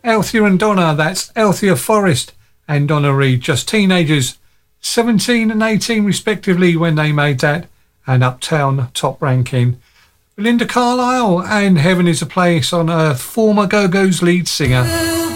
Althea and Donna, that's Althea Forrest and Donna Reed, just teenagers, 17 and 18 respectively when they made that, and Uptown top ranking. Belinda Carlisle and Heaven is a Place on Earth, former Go-Go's lead singer.